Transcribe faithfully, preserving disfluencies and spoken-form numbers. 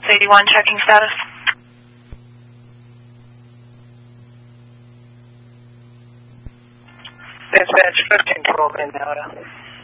eighty-one, checking status. Dispatch fifteen twelve in Nevada.